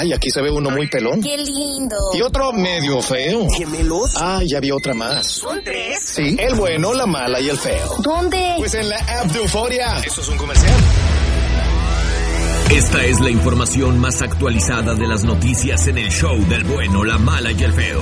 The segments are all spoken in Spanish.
Ay, aquí se ve uno muy pelón. ¡Qué lindo! Y otro medio feo. ¿Gemelos? Ah, ya vi otra más. ¿Son 3? Sí, el bueno, la mala y el feo. ¿Dónde? Pues en la app de Euforia. ¿Eso es un comercial? Esta es la información más actualizada de las noticias en el show del bueno, la mala y el feo.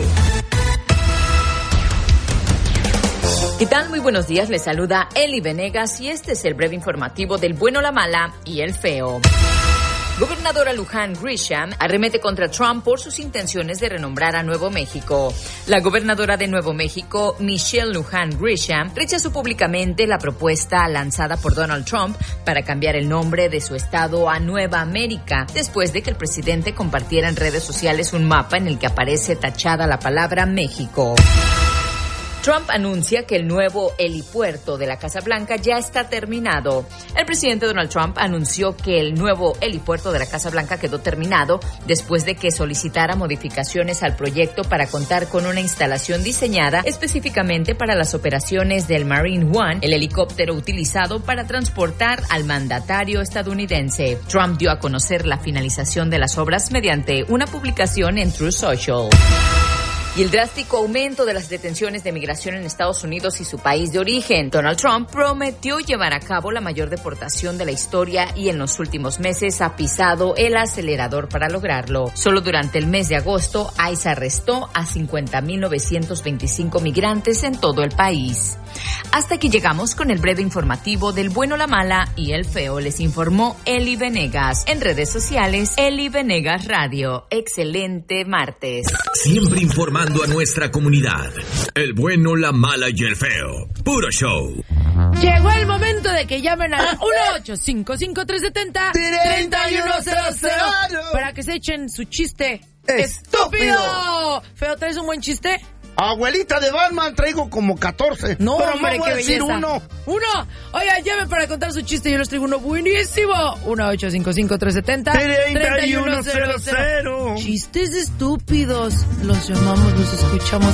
¿Qué tal? Muy buenos días, les saluda Eli Venegas y este es el breve informativo del bueno, la mala y el feo. Gobernadora Lujan Grisham arremete contra Trump por sus intenciones de renombrar a Nuevo México. La gobernadora de Nuevo México, Michelle Lujan Grisham, rechazó públicamente la propuesta lanzada por Donald Trump para cambiar el nombre de su estado a Nueva América, después de que el presidente compartiera en redes sociales un mapa en el que aparece tachada la palabra México. Trump anuncia que el nuevo helipuerto de la Casa Blanca ya está terminado. El presidente Donald Trump anunció que el nuevo helipuerto de la Casa Blanca quedó terminado después de que solicitara modificaciones al proyecto para contar con una instalación diseñada específicamente para las operaciones del Marine One, el helicóptero utilizado para transportar al mandatario estadounidense. Trump dio a conocer la finalización de las obras mediante una publicación en Truth Social. Y el drástico aumento de las detenciones de migración en Estados Unidos y su país de origen. Donald Trump prometió llevar a cabo la mayor deportación de la historia y en los últimos meses ha pisado el acelerador para lograrlo. Solo durante el mes de agosto, ICE arrestó a 50.925 migrantes en todo el país. Hasta aquí llegamos con el breve informativo del bueno, la mala y el feo. Les informó Eli Venegas. En redes sociales, Eli Venegas Radio. Excelente martes. Siempre informando a nuestra comunidad. El bueno, la mala y el feo. Puro show. Llegó el momento de que llamen al 1-855-370-3100 para que se echen su chiste estúpido. Feo, ¿traes un buen chiste? Abuelita de Batman, traigo como 14. No, pero hombre, voy a qué decir belleza. Uno. Oigan, llamen para contar su chiste. Yo les traigo uno buenísimo. 1-855-370-3100. ¡3100! Chistes estúpidos. Los llamamos, los escuchamos.